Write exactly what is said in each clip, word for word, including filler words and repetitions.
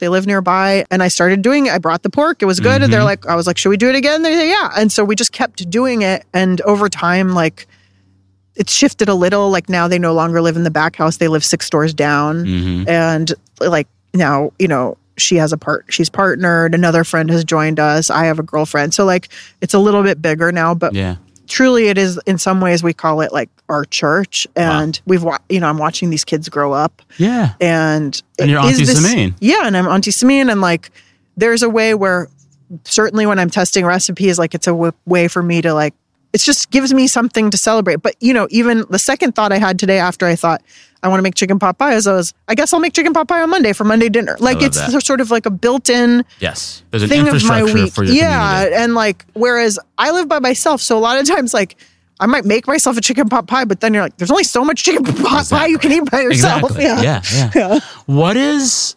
They live nearby. And I started doing it. I brought the pork. It was good. Mm-hmm. And they're like, I was like, should we do it again? They say, yeah. And so we just kept doing it. And over time, like, it's shifted a little. Like now they no longer live in the back house. They live six doors down. Mm-hmm. And like now, you know, she has a part, she's partnered. Another friend has joined us. I have a girlfriend. So like, it's a little bit bigger now, but yeah. Truly it is, in some ways we call it like our church. And wow. we've, wa- you know, I'm watching these kids grow up. Yeah. And, and you're Auntie Simine. Yeah. And I'm Auntie Simine. And like, there's a way where certainly when I'm testing recipes, like it's a w- way for me to like, it just gives me something to celebrate. But, you know, even the second thought I had today after I thought, I want to make chicken pot pie, is I was, I guess I'll make chicken pot pie on Monday for Monday dinner. Like it's that. Sort of like a built-in yes. There's an thing of my week. For your yeah. community. And like, whereas I live by myself, so a lot of times like, I might make myself a chicken pot pie, but then you're like, there's only so much chicken pot exactly. pie you can eat by yourself. Exactly. Yeah. Yeah, yeah. yeah. What is,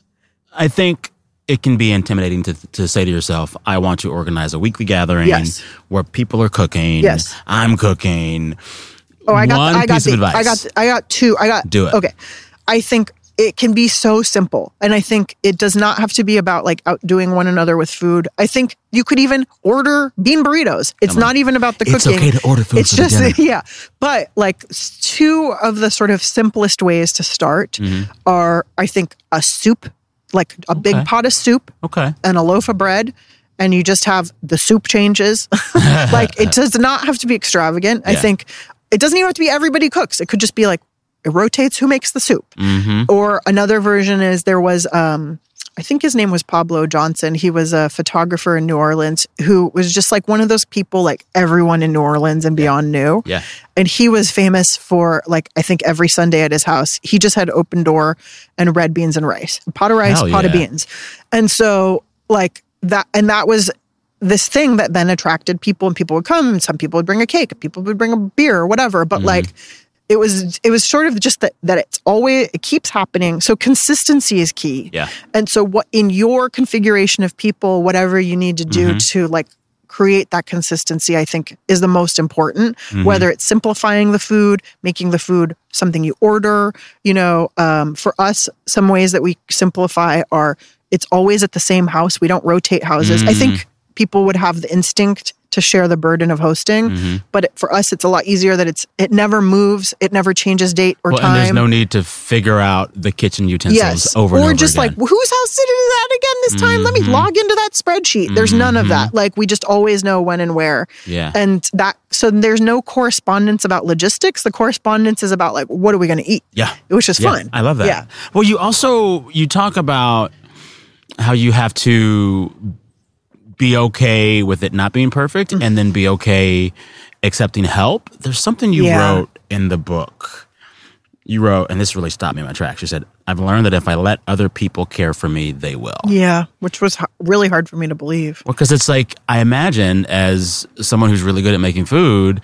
I think, it can be intimidating to to say to yourself, I want to organize a weekly gathering yes. where people are cooking. Yes. I'm cooking. Oh, I got One I got piece the, of advice. I got I got two. I got Do it. Okay. I think it can be so simple. And I think it does not have to be about like outdoing one another with food. I think you could even order bean burritos. It's not even about the cooking. It's okay to order food It's for just the dinner. Yeah. But like two of the sort of simplest ways to start mm-hmm. are, I think, a soup. Like a okay. big pot of soup okay. and a loaf of bread, and you just have the soup changes. Like it does not have to be extravagant. Yeah. I think it doesn't even have to be everybody cooks. It could just be like it rotates who makes the soup. Mm-hmm. Or another version is there was, um, I think his name was Pablo Johnson. He was a photographer in New Orleans who was just like one of those people like everyone in New Orleans and beyond yeah. knew. Yeah. And he was famous for like, I think every Sunday at his house, he just had open door and red beans and rice, a pot of rice, Hell pot yeah. of beans. And so like that, and that was this thing that then attracted people, and people would come, and some people would bring a cake, and people would bring a beer or whatever. But mm-hmm. like, It was it was sort of just that that it's always, it keeps happening. So consistency is key. Yeah. And so what in your configuration of people, whatever you need to do mm-hmm. to like create that consistency, I think is the most important. Mm-hmm. Whether it's simplifying the food, making the food something you order, you know, um, for us, some ways that we simplify are it's always at the same house. We don't rotate houses. Mm-hmm. I think people would have the instinct to share the burden of hosting. Mm-hmm. But it, for us, it's a lot easier that it's it never moves, it never changes date or well, time. And there's no need to figure out the kitchen utensils yes. over and or over just again. like, whose house did that again this time? Mm-hmm. Let me log into that spreadsheet. There's mm-hmm. none of that. Like, we just always know when and where. Yeah. And that, so there's no correspondence about logistics. The correspondence is about like, what are we going to eat? Yeah. Which is yeah. fun. I love that. Yeah. Well, you also, you talk about how you have to be okay with it not being perfect mm-hmm. and then be okay accepting help. There's something you yeah. wrote in the book. You wrote, and this really stopped me in my tracks. You said, I've learned that if I let other people care for me, they will. Yeah, which was h- really hard for me to believe. Well, because it's like, I imagine as someone who's really good at making food,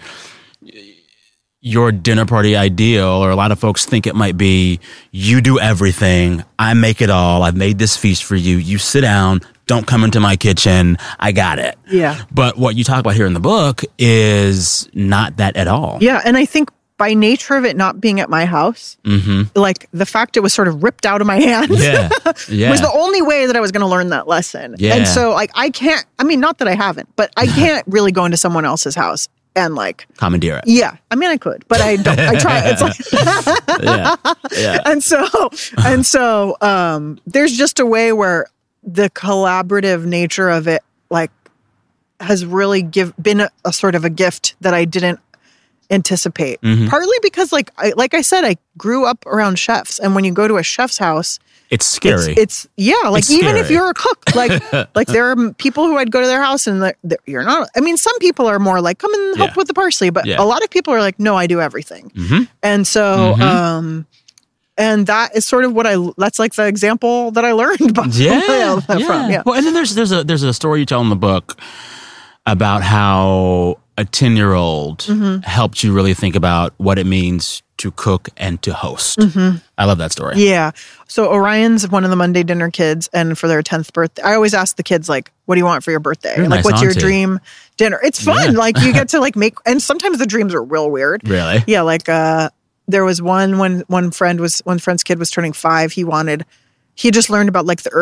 your dinner party ideal, or a lot of folks think it might be, you do everything, I make it all, I've made this feast for you, you sit down, don't come into my kitchen, I got it. Yeah. But what you talk about here in the book is not that at all. Yeah, and I think by nature of it not being at my house, mm-hmm. like the fact it was sort of ripped out of my hands yeah. Yeah. was the only way that I was going to learn that lesson. Yeah. And so like I can't, I mean, not that I haven't, but I can't really go into someone else's house and like commandeer it. Yeah. I mean, I could, but I don't. I try. It's like, yeah. Yeah. And so, and so, um, there's just a way where the collaborative nature of it, like, has really give been a, a sort of a gift that I didn't anticipate. Mm-hmm. Partly because, like, I, like I said, I grew up around chefs, and when you go to a chef's house, it's scary. It's, it's yeah, like it's even scary. if you're a cook, like like there are people who I'd go to their house and like, you're not. I mean, some people are more like, come and help yeah. with the parsley, but yeah. a lot of people are like, no, I do everything. Mm-hmm. And so, mm-hmm. um, and that is sort of what I. That's like the example that I learned. By, yeah, from, yeah. yeah. Well, and then there's there's a there's a story you tell in the book about how a ten-year-old mm-hmm. helped you really think about what it means to cook and to host. Mm-hmm. I love that story. Yeah. So Orion's one of the Monday dinner kids, and for their tenth birthday, I always ask the kids, like, what do you want for your birthday? You're a like, nice what's auntie. your dream dinner? It's fun. Yeah. Like, you get to, like, make, and sometimes the dreams are real weird. Really? Yeah. Like, uh, there was one when one friend was, one friend's kid was turning five. He wanted, he just learned about, like, the